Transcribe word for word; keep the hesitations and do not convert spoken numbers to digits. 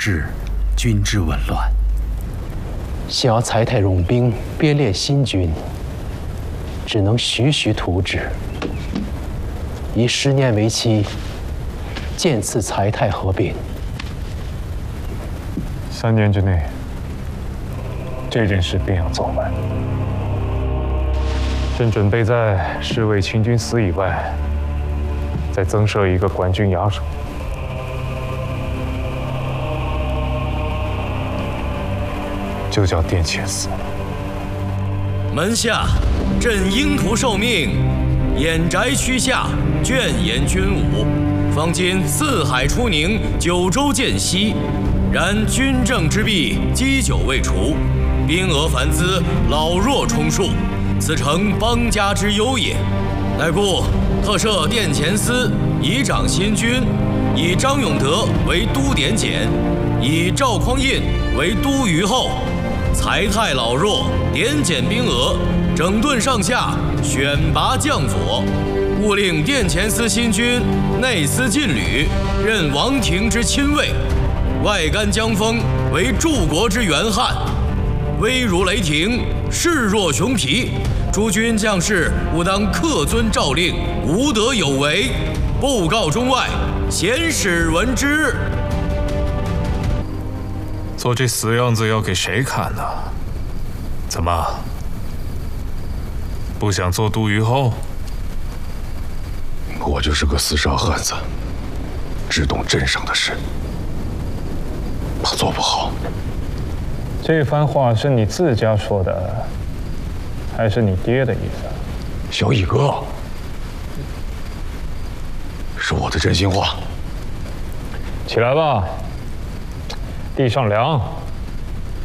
治，军之紊乱。 想要裁汰戎兵，编练新军，只能徐徐图之，以十年为期，渐次裁汰合并。 三年之内，这件事便要做完。正准备在侍卫清军司以外，再增设一个管军衙署。 就叫殿前司。 门下，朕应图受命，偃宅区下，卷严军武。方今四海出宁，九州见息，然军政之弊，积久未除，兵额繁资，老弱充数，此诚邦家之忧也。乃故特设殿前司，以掌新军，以张永德为都点检，以赵匡胤为都虞候。 裁汰老弱，点检兵额，整顿上下，选拔将佐，务令殿前司新军内司禁旅，任王庭之亲卫，外干江峰为柱国之元汉，威如雷霆，势若熊皮。诸军将士务当恪遵诏令，无得有违，布告中外，贤使闻之。 做这死样子要给谁看呢？怎么，不想做都虞候？ 我就是个死傻汉子，只懂镇上的事，怕做不好。 这番话是你自家说的，还是你爹的意思？ 小乙哥，是我的真心话。 起来吧。 地上凉，